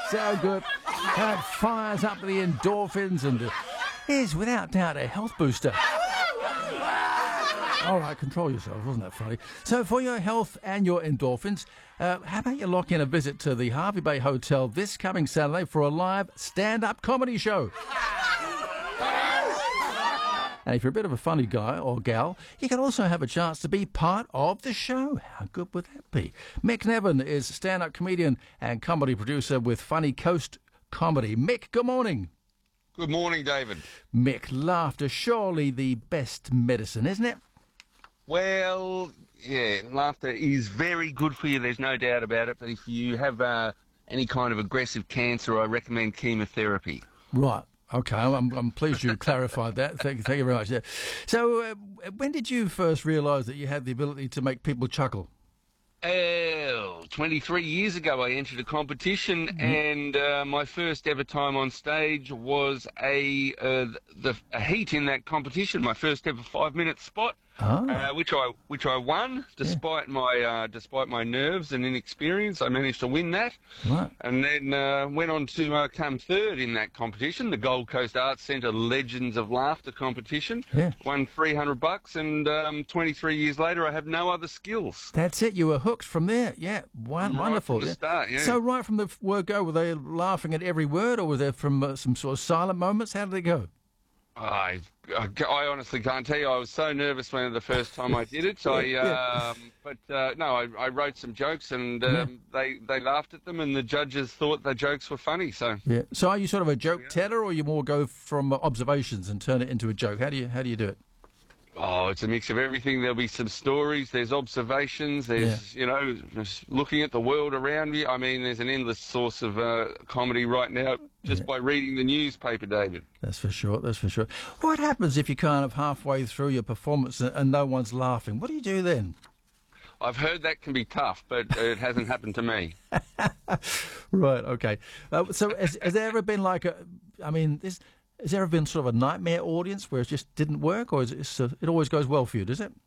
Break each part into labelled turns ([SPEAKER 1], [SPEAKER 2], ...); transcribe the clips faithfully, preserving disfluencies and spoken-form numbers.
[SPEAKER 1] So good. That fires up the endorphins and uh, is without doubt a health booster. All right, control yourself. Wasn't that funny? So for your health and your endorphins, uh, how about you lock in a visit to the Hervey Bay Hotel this coming Saturday for a live stand-up comedy show. And if you're a bit of a funny guy or gal, you can also have a chance to be part of the show. How good would that be? Mick Nevin is stand-up comedian and comedy producer with Funny Coast Comedy. Mick, good morning.
[SPEAKER 2] Good morning, David.
[SPEAKER 1] Mick, laughter, surely the best medicine, isn't it?
[SPEAKER 2] Well, yeah, laughter is very good for you, there's no doubt about it. But if you have uh, any kind of aggressive cancer, I recommend chemotherapy.
[SPEAKER 1] Right. Okay, I'm, I'm pleased you clarified that. Thank you, thank you very much. Yeah. So, uh, when did you first realise that you had the ability to make people chuckle?
[SPEAKER 2] Oh, twenty-three years ago I entered a competition, mm-hmm. and uh, my first ever time on stage was a, uh, the, a heat in that competition, my first ever five-minute spot. Oh. Uh, which I which I won despite yeah. my uh, despite my nerves and inexperience. I managed to win that,
[SPEAKER 1] right.
[SPEAKER 2] and then uh, went on to uh, come third in that competition, the Gold Coast Arts Centre Legends of Laughter competition.
[SPEAKER 1] Yeah.
[SPEAKER 2] Won three hundred bucks, and um, twenty-three years later, I have no other skills.
[SPEAKER 1] That's it. You were hooked from there. Yeah, one,
[SPEAKER 2] right
[SPEAKER 1] wonderful.
[SPEAKER 2] From the
[SPEAKER 1] yeah.
[SPEAKER 2] start, yeah.
[SPEAKER 1] So right from the word go, were they laughing at every word, or was there from uh, some sort of silent moments? How did it go?
[SPEAKER 2] I, I, I honestly can't tell you. I was so nervous when the first time I did it. I,
[SPEAKER 1] yeah.
[SPEAKER 2] um, but uh, no, I, I wrote some jokes, and um,
[SPEAKER 1] yeah.
[SPEAKER 2] they they laughed at them, and the judges thought the jokes were funny. So
[SPEAKER 1] yeah. So are you sort of a joke yeah. teller, or you more go from observations and turn it into a joke? How do you how do you do it?
[SPEAKER 2] Oh, it's a mix of everything. There'll be some stories, there's observations, there's, yeah. you know, just looking at the world around me. I mean, there's an endless source of uh, comedy right now just yeah. by reading the newspaper, David.
[SPEAKER 1] That's for sure, that's for sure. What happens if you're kind of halfway through your performance and, and no one's laughing? What do you do then?
[SPEAKER 2] I've heard that can be tough, but it hasn't happened to me.
[SPEAKER 1] Right, okay. Uh, so has, has there ever been like a, I mean, this... Has there ever been sort of a nightmare audience where it just didn't work, or is it, uh, it always goes well for you, does it?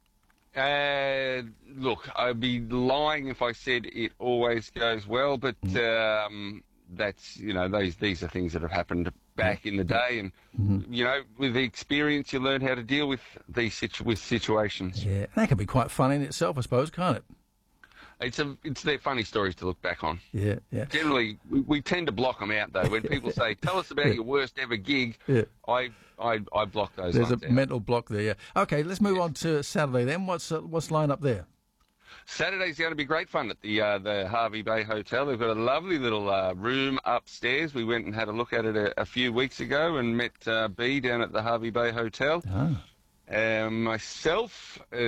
[SPEAKER 2] Uh, look, I'd be lying if I said it always goes well, but mm. um, that's, you know, these, these are things that have happened back in the day, and, mm-hmm. you know, with the experience you learn how to deal with these situ- with situations.
[SPEAKER 1] Yeah, that can be quite fun in itself, I suppose, can't it?
[SPEAKER 2] It's a, it's their funny stories to look back on.
[SPEAKER 1] Yeah, yeah.
[SPEAKER 2] Generally, we, we tend to block them out, though. When people say, tell us about yeah. your worst ever gig,
[SPEAKER 1] yeah.
[SPEAKER 2] I, I I block those
[SPEAKER 1] There's a
[SPEAKER 2] out.
[SPEAKER 1] mental block there, yeah. Okay, let's move yeah. on to Saturday then. What's uh, what's lined up there?
[SPEAKER 2] Saturday's going to be great fun at the uh, the Hervey Bay Hotel. They've got a lovely little uh, room upstairs. We went and had a look at it a, a few weeks ago and met uh, B down at the Hervey Bay Hotel.
[SPEAKER 1] Oh.
[SPEAKER 2] Um, myself... Uh,